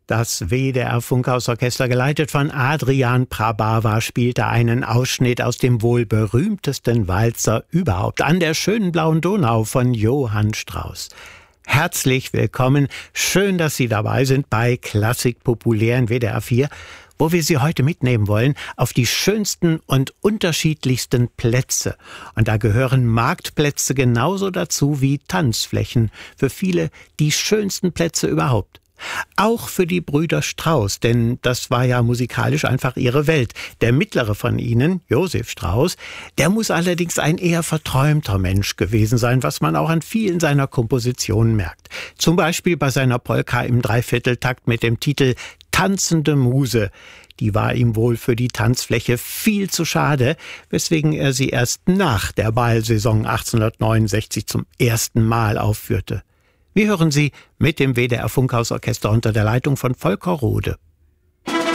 Das WDR-Funkhausorchester, geleitet von Adrian Prabava, spielte einen Ausschnitt aus dem wohl berühmtesten Walzer überhaupt, An der schönen blauen Donau von Johann Strauss. Herzlich willkommen, schön, dass Sie dabei sind bei Klassik Populär in WDR 4, wo wir Sie heute mitnehmen wollen auf die schönsten und unterschiedlichsten Plätze. Und da gehören Marktplätze genauso dazu wie Tanzflächen, für viele die schönsten Plätze überhaupt. Auch für die Brüder Strauss, denn das war ja musikalisch einfach ihre Welt. Der mittlere von ihnen, Josef Strauss, der muss allerdings ein eher verträumter Mensch gewesen sein, was man auch an vielen seiner Kompositionen merkt. Zum Beispiel bei seiner Polka im Dreivierteltakt mit dem Titel Tanzende Muse. Die war ihm wohl für die Tanzfläche viel zu schade, weswegen er sie erst nach der Ballsaison 1869 zum ersten Mal aufführte. Wir hören sie mit dem WDR Funkhausorchester unter der Leitung von Volker Rode.